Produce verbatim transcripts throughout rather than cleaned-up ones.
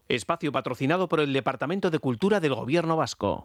Espacio patrocinado por el Departamento de Cultura del Gobierno Vasco.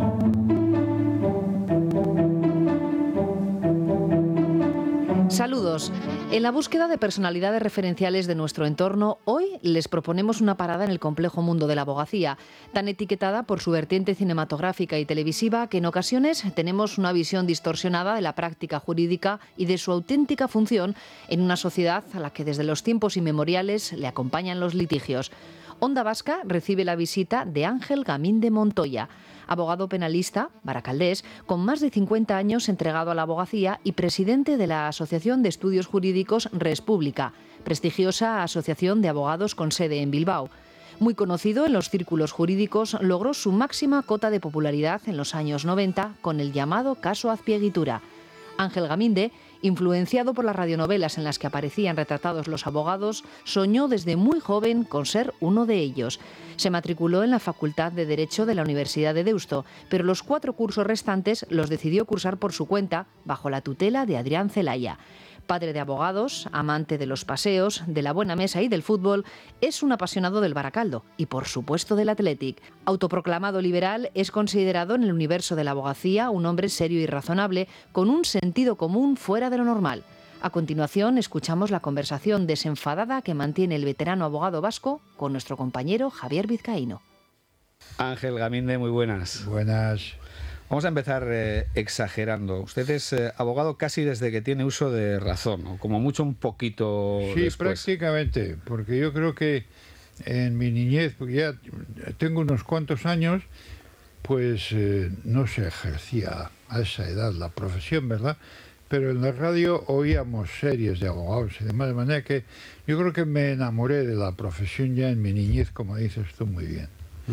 Saludos. En la búsqueda de personalidades referenciales de nuestro entorno, hoy les proponemos una parada en el complejo mundo de la abogacía, tan etiquetada por su vertiente cinematográfica y televisiva que en ocasiones tenemos una visión distorsionada de la práctica jurídica y de su auténtica función en una sociedad a la que desde los tiempos inmemoriales le acompañan los litigios. Onda Vasca recibe la visita de Ángel Gaminde Montoya, abogado penalista baracaldés con más de cincuenta años entregado a la abogacía y presidente de la Asociación de Estudios Jurídicos Res Publica, prestigiosa asociación de abogados con sede en Bilbao. Muy conocido en los círculos jurídicos, logró su máxima cota de popularidad en los años noventa con el llamado caso Azpiegitura. Ángel Gaminde, influenciado por las radionovelas en las que aparecían retratados los abogados, soñó desde muy joven con ser uno de ellos. Se matriculó en la Facultad de Derecho de la Universidad de Deusto, pero los cuatro cursos restantes los decidió cursar por su cuenta, bajo la tutela de Adrián Celaya. Padre de abogados, amante de los paseos, de la buena mesa y del fútbol, es un apasionado del Baracaldo y, por supuesto, del Athletic. Autoproclamado liberal, es considerado en el universo de la abogacía un hombre serio y razonable, con un sentido común fuera de lo normal. A continuación, escuchamos la conversación desenfadada que mantiene el veterano abogado vasco con nuestro compañero Javier Vizcaíno. Ángel Gaminde, muy buenas. Buenas. Vamos a empezar eh, exagerando. Usted es eh, abogado casi desde que tiene uso de razón, o como mucho un poquito Sí, después. prácticamente, porque yo creo que en mi niñez, porque ya tengo unos cuantos años, pues eh, no se ejercía a esa edad la profesión, ¿verdad? Pero en la radio oíamos series de abogados y demás, de manera que yo creo que me enamoré de la profesión ya en mi niñez, como dices tú muy bien.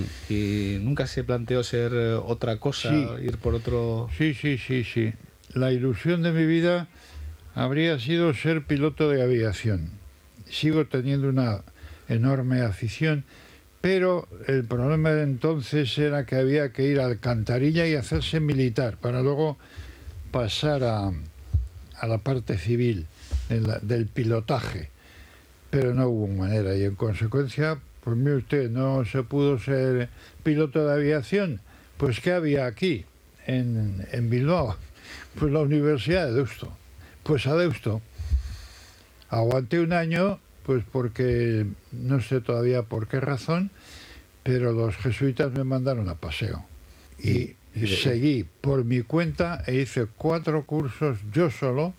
¿Y nunca se planteó ser otra cosa, sí. ir por otro...? Sí, sí, sí, sí. La ilusión de mi vida habría sido ser piloto de aviación. Sigo teniendo una enorme afición, pero el problema de entonces era que había que ir a Alcantarilla y hacerse militar para luego pasar a, a la parte civil de la, del pilotaje. Pero no hubo manera y en consecuencia... Pues mire usted, no se pudo ser piloto de aviación. Pues ¿qué había aquí, en, en Bilbao? Pues la Universidad de Deusto. Pues a Deusto. Aguanté un año, pues porque no sé todavía por qué razón, pero los jesuitas me mandaron a paseo. Y, y seguí por mi cuenta e hice cuatro cursos yo solo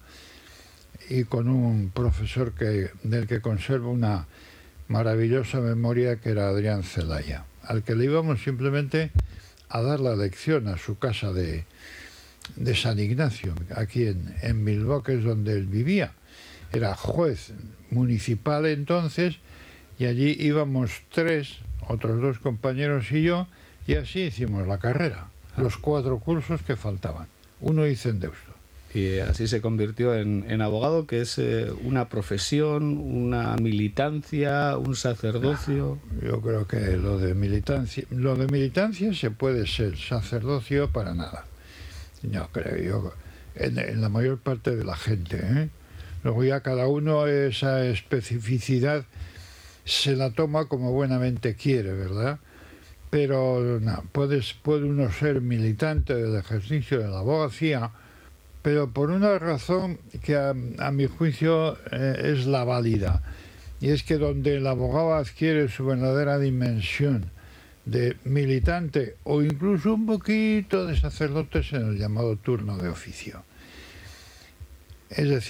y con un profesor que, del que conservo una... maravillosa memoria, que era Adrián Celaya, al que le íbamos simplemente a dar la lección a su casa de, de San Ignacio, aquí en, en Bilbao, que es donde él vivía. Era juez municipal entonces, y allí íbamos tres, otros dos compañeros y yo, y así hicimos la carrera, los cuatro cursos que faltaban. Uno hice en Deusto. Y así se convirtió en, en abogado, que es eh, una profesión, una militancia, un sacerdocio. No, yo creo que lo de militancia, lo de militancia se puede ser, sacerdocio para nada. No creo yo, en, en la mayor parte de la gente, ¿eh? Luego ya cada uno esa especificidad se la toma como buenamente quiere, ¿verdad? Pero no, puedes, puede uno ser militante del ejercicio de la abogacía, pero por una razón que a, a mi juicio eh, es la válida, y es que donde el abogado adquiere su verdadera dimensión de militante o incluso un poquito de sacerdote es en el llamado turno de oficio. Es decir,